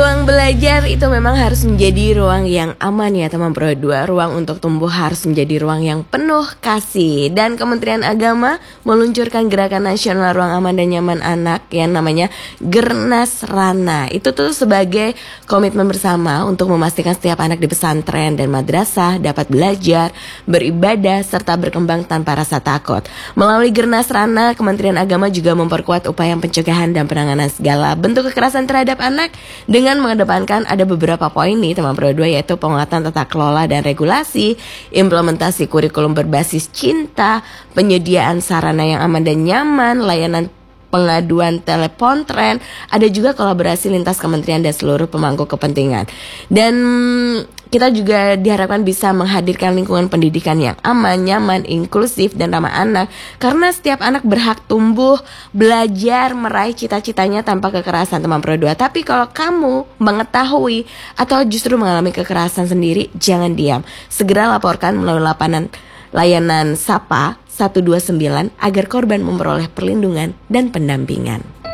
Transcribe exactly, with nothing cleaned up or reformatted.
Ruang belajar itu memang harus menjadi ruang yang aman ya teman Pro dua. Ruang untuk tumbuh harus menjadi ruang yang penuh kasih. Dan Kementerian Agama meluncurkan gerakan nasional ruang aman dan nyaman anak yang namanya Gernasrana. Itu tuh sebagai komitmen bersama untuk memastikan setiap anak di pesantren dan madrasah dapat belajar, beribadah, serta berkembang tanpa rasa takut. Melalui Gernasrana, Kementerian Agama juga memperkuat upaya pencegahan dan penanganan segala bentuk kekerasan terhadap anak dengan mengedepankan ada beberapa poin nih teman Pro dua, yaitu penguatan tata kelola dan regulasi, implementasi kurikulum berbasis cinta, penyediaan sarana yang aman dan nyaman, layanan pengaduan telepontren, ada juga kolaborasi lintas kementerian dan seluruh pemangku kepentingan. Dan kita juga diharapkan bisa menghadirkan lingkungan pendidikan yang aman, nyaman, inklusif, dan ramah anak. Karena setiap anak berhak tumbuh, belajar, meraih cita-citanya tanpa kekerasan teman Pro dua. Tapi kalau kamu mengetahui atau justru mengalami kekerasan sendiri, jangan diam. Segera laporkan melalui lapanan layanan Sapa satu dua sembilan agar korban memperoleh perlindungan dan pendampingan.